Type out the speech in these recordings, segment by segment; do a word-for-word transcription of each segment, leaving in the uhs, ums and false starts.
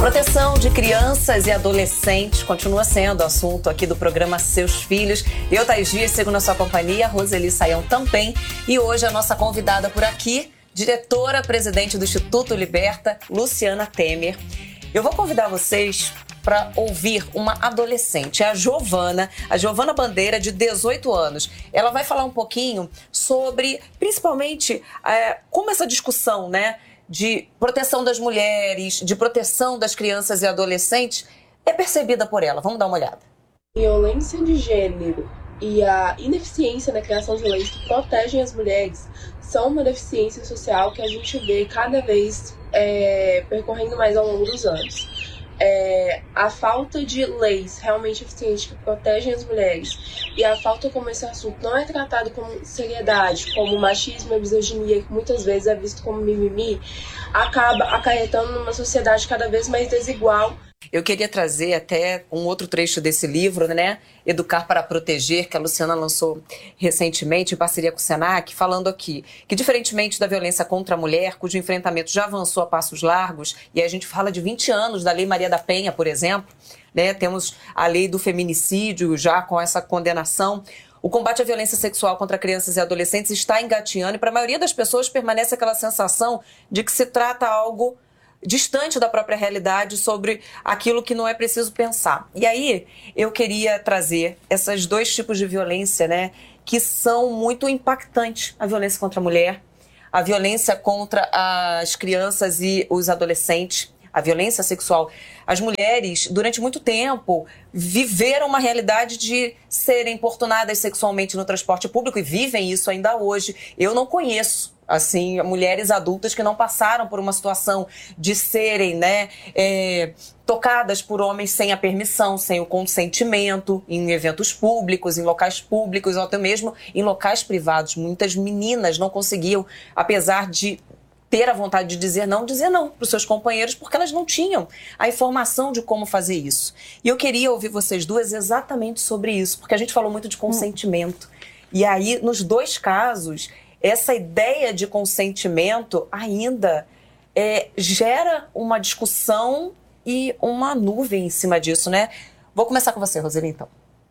Proteção de crianças e adolescentes continua sendo assunto aqui do programa Seus Filhos. Eu, Thaís Dias, sigo na sua companhia, Roseli Saião também. E hoje a nossa convidada por aqui, diretora-presidente do Instituto Liberta, Luciana Temer. Eu vou convidar vocês para ouvir uma adolescente, a Giovana, a Giovana Bandeira, de dezoito anos. Ela vai falar um pouquinho sobre, principalmente, é, como essa discussão, né, de proteção das mulheres, de proteção das crianças e adolescentes é percebida por ela. Vamos dar uma olhada. A violência de gênero e a ineficiência na criação de leis que protegem as mulheres são uma deficiência social que a gente vê cada vez é, percorrendo mais ao longo dos anos. É, a falta de leis realmente eficientes que protegem as mulheres e a falta como esse assunto não é tratado com seriedade, como machismo e misoginia, que muitas vezes é visto como mimimi, acaba acarretando numa sociedade cada vez mais desigual. Eu queria trazer até um outro trecho desse livro, né? Educar para Proteger, que a Luciana lançou recentemente em parceria com o Senac, falando aqui que, diferentemente da violência contra a mulher, cujo enfrentamento já avançou a passos largos, e a gente fala de vinte anos da Lei Maria da Penha, por exemplo, né? Temos a lei do feminicídio já com essa condenação. O combate à violência sexual contra crianças e adolescentes está engateando e para a maioria das pessoas permanece aquela sensação de que se trata algo distante da própria realidade, sobre aquilo que não é preciso pensar. E aí, eu queria trazer esses dois tipos de violência, né, que são muito impactantes. A violência contra a mulher, a violência contra as crianças e os adolescentes, a violência sexual. As mulheres, durante muito tempo, viveram uma realidade de serem importunadas sexualmente no transporte público e vivem isso ainda hoje. Eu não conheço assim, mulheres adultas que não passaram por uma situação de serem, né, é, tocadas por homens sem a permissão, sem o consentimento, em eventos públicos, em locais públicos, ou até mesmo em locais privados. Muitas meninas não conseguiam, apesar de ter a vontade de dizer não, dizer não para os seus companheiros, porque elas não tinham a informação de como fazer isso. E eu queria ouvir vocês duas exatamente sobre isso, porque a gente falou muito de consentimento. E aí, nos dois casos, essa ideia de consentimento ainda é, gera uma discussão e uma nuvem em cima disso, né? Vou começar com você, Roseli, então.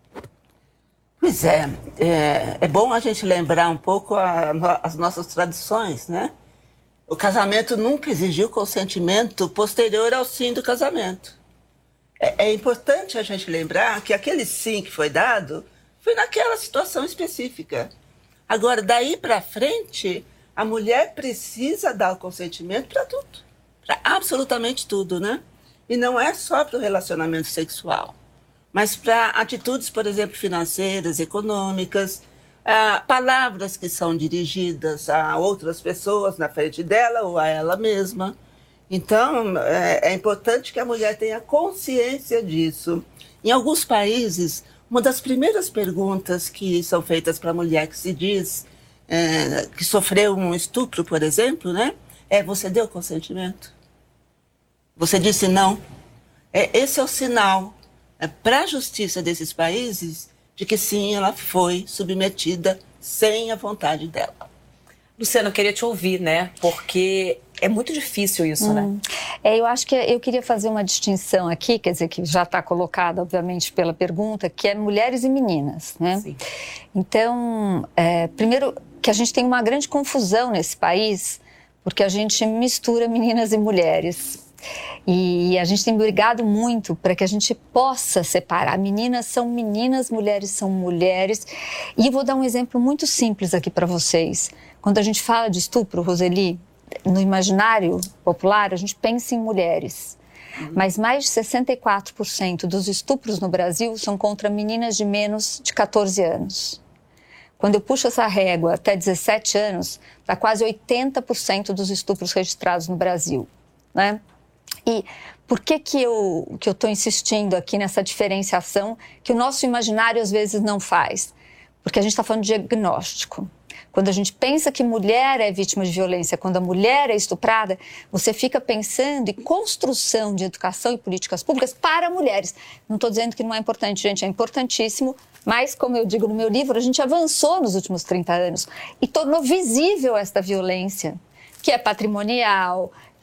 Pois é, é, é bom a gente lembrar um pouco a, as nossas tradições, né? O casamento nunca exigiu consentimento posterior ao sim do casamento. É, é importante a gente lembrar que aquele sim que foi dado foi naquela situação específica. Agora, daí para frente, a mulher precisa dar o consentimento para tudo, para absolutamente tudo, né? E não é só para o relacionamento sexual, mas para atitudes, por exemplo, financeiras, econômicas, ah, palavras que são dirigidas a outras pessoas na frente dela ou a ela mesma. Então, é, é importante que a mulher tenha consciência disso. Em alguns países, uma das primeiras perguntas que são feitas para a mulher que se diz é, que sofreu um estupro, por exemplo, né, é: você deu consentimento? Você disse não? É, esse é o sinal é, para a justiça desses países de que sim, ela foi submetida sem a vontade dela. Luciana, eu queria te ouvir, né? Porque é muito difícil isso, hum. né? É, eu acho que eu queria fazer uma distinção aqui, quer dizer, que já está colocada, obviamente, pela pergunta, que é mulheres e meninas, né? Sim. Então, é, primeiro, que a gente tem uma grande confusão nesse país, porque a gente mistura meninas e mulheres. E a gente tem brigado muito para que a gente possa separar. Meninas são meninas, mulheres são mulheres. E eu vou dar um exemplo muito simples aqui para vocês. Quando a gente fala de estupro, Roseli, no imaginário popular, a gente pensa em mulheres. Uhum. Mas mais de sessenta e quatro por cento dos estupros no Brasil são contra meninas de menos de catorze anos. Quando eu puxo essa régua até dezessete anos, dá quase oitenta por cento dos estupros registrados no Brasil, né? E por que que eu que eu estou insistindo aqui nessa diferenciação que o nosso imaginário às vezes não faz? Porque a gente está falando de diagnóstico. Quando a gente pensa que mulher é vítima de violência, quando a mulher é estuprada, você fica pensando em construção de educação e políticas públicas para mulheres. Não estou dizendo que não é importante, gente, é importantíssimo, mas, como eu digo no meu livro, a gente avançou nos últimos trinta anos e tornou visível esta violência, que é patrimonial,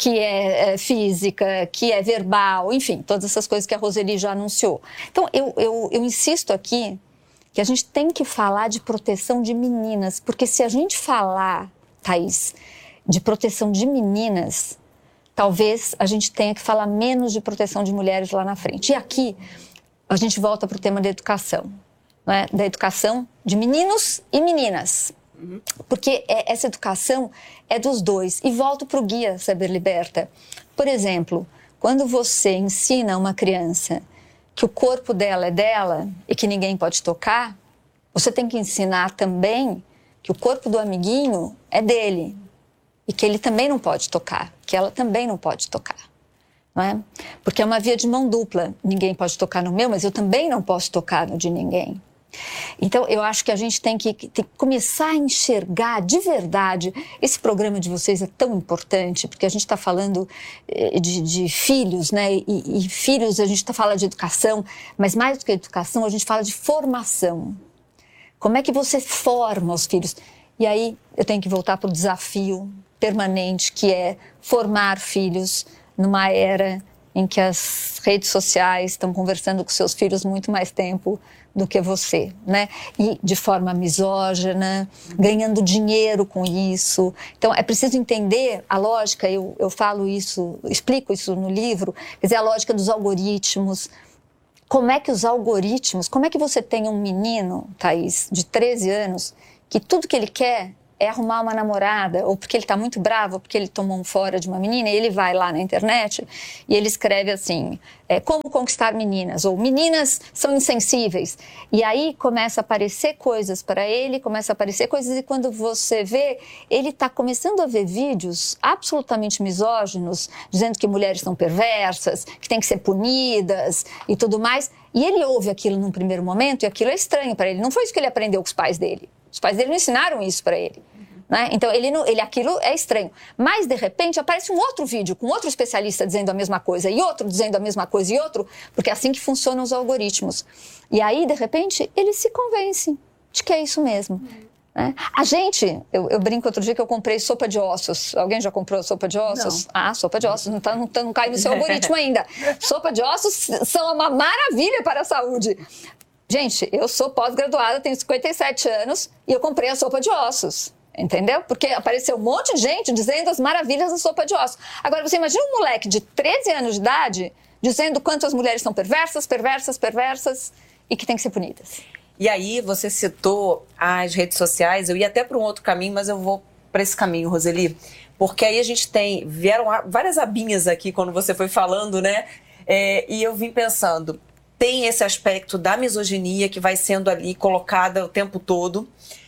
que é, é física, que é verbal, enfim, todas essas coisas que a Roseli já anunciou. Então, eu, eu, eu insisto aqui que a gente tem que falar de proteção de meninas, porque se a gente falar, Thaís, de proteção de meninas, talvez a gente tenha que falar menos de proteção de mulheres lá na frente. E aqui, a gente volta para o tema da educação, né? Da educação de meninos e meninas. Porque essa educação é dos dois. E volto para o guia Saber Liberta. Por exemplo, quando você ensina uma criança que o corpo dela é dela e que ninguém pode tocar, você tem que ensinar também que o corpo do amiguinho é dele e que ele também não pode tocar, que ela também não pode tocar. Não é? Porque é uma via de mão dupla. Ninguém pode tocar no meu, mas eu também não posso tocar no de ninguém. Então, eu acho que a gente tem que, tem que começar a enxergar de verdade. Esse programa de vocês é tão importante, porque a gente está falando de, de filhos, né? E, e filhos, a gente está falando de educação, mas mais do que educação, a gente fala de formação. Como é que você forma os filhos? E aí, eu tenho que voltar para o desafio permanente, que é formar filhos numa era em que as redes sociais estão conversando com seus filhos muito mais tempo do que você, né? E de forma misógina, ganhando dinheiro com isso. Então, é preciso entender a lógica, eu, eu falo isso, explico isso no livro, quer dizer, a lógica dos algoritmos. Como é que os algoritmos, como é que você tem um menino, Thaís, de treze anos, que tudo que ele quer é arrumar uma namorada, ou porque ele está muito bravo, ou porque ele tomou um fora de uma menina, e ele vai lá na internet e ele escreve assim, é, como conquistar meninas, ou meninas são insensíveis. E aí começa a aparecer coisas para ele, começa a aparecer coisas, e quando você vê, ele está começando a ver vídeos absolutamente misóginos, dizendo que mulheres são perversas, que têm que ser punidas e tudo mais. E ele ouve aquilo num primeiro momento, e aquilo é estranho para ele. Não foi isso que ele aprendeu com os pais dele. Os pais dele não ensinaram isso para ele. Né? Então, ele não, ele, aquilo é estranho. Mas, de repente, aparece um outro vídeo com outro especialista dizendo a mesma coisa, e outro dizendo a mesma coisa, e outro, porque é assim que funcionam os algoritmos. E aí, de repente, ele se convence de que é isso mesmo. Uhum. Né? A gente, eu, eu brinco outro dia que eu comprei sopa de ossos. Alguém já comprou sopa de ossos? Não. Ah, sopa de ossos, não, tá, não, tá, não cai no seu algoritmo ainda. Sopa de ossos são uma maravilha para a saúde. Gente, eu sou pós-graduada, tenho cinquenta e sete anos, e eu comprei a sopa de ossos. Entendeu? Porque apareceu um monte de gente dizendo as maravilhas da sopa de ossos. Agora, você imagina um moleque de treze anos de idade dizendo quanto as mulheres são perversas, perversas, perversas e que tem que ser punidas. E aí, você citou as redes sociais, eu ia até para um outro caminho, mas eu vou para esse caminho, Roseli, porque aí a gente tem, vieram várias abinhas aqui quando você foi falando, né? É, e eu vim pensando, tem esse aspecto da misoginia que vai sendo ali colocada o tempo todo.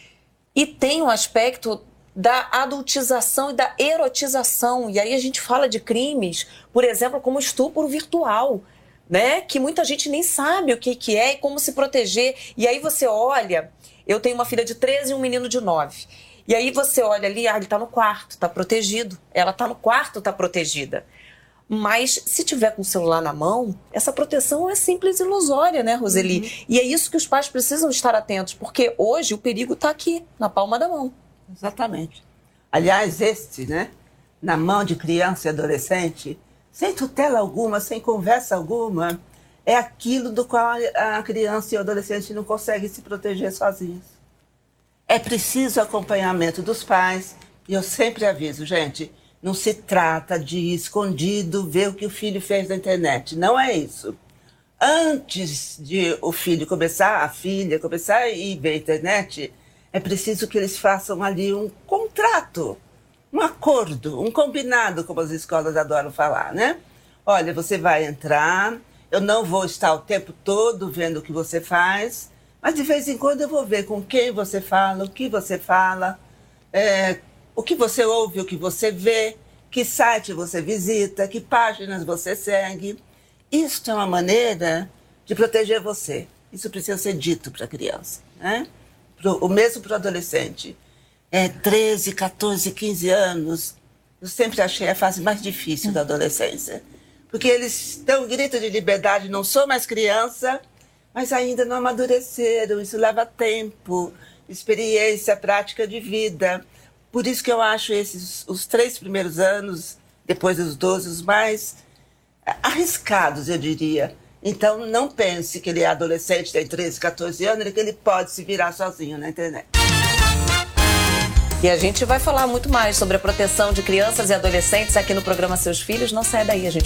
E tem um aspecto da adultização e da erotização. E aí a gente fala de crimes, por exemplo, como estupro virtual, né? Que muita gente nem sabe o que, que é e como se proteger. E aí você olha, eu tenho uma filha de treze e um menino de nove. E aí você olha ali, ah, ele está no quarto, está protegido. Ela está no quarto, está protegida. Mas se tiver com o celular na mão, essa proteção é simples e ilusória, né, Roseli? Uhum. E é isso que os pais precisam estar atentos, porque hoje o perigo está aqui, na palma da mão. Exatamente. Aliás, este, né, na mão de criança e adolescente, sem tutela alguma, sem conversa alguma, é aquilo do qual a criança e o adolescente não conseguem se proteger sozinhos. É preciso acompanhamento dos pais, e eu sempre aviso, gente, não se trata de ir escondido, ver o que o filho fez na internet. Não é isso. Antes de o filho começar, a filha começar a ir ver a internet, é preciso que eles façam ali um contrato, um acordo, um combinado, como as escolas adoram falar, né? Olha, você vai entrar, eu não vou estar o tempo todo vendo o que você faz, mas de vez em quando eu vou ver com quem você fala, o que você fala, é, o que você ouve, o que você vê, que site você visita, que páginas você segue. Isso é uma maneira de proteger você. Isso precisa ser dito para a criança, né? Pro, o mesmo para o adolescente. É, treze, quatorze, quinze anos, eu sempre achei a fase mais difícil da adolescência. Porque eles dão um grito de liberdade, não sou mais criança, mas ainda não amadureceram. Isso leva tempo, experiência, prática de vida. Por isso que eu acho esses os três primeiros anos depois dos doze, os mais arriscados, eu diria. Então, não pense que ele é adolescente, tem treze, quatorze anos, que ele pode se virar sozinho na internet. E a gente vai falar muito mais sobre a proteção de crianças e adolescentes aqui no programa Seus Filhos. Não sai daí, a gente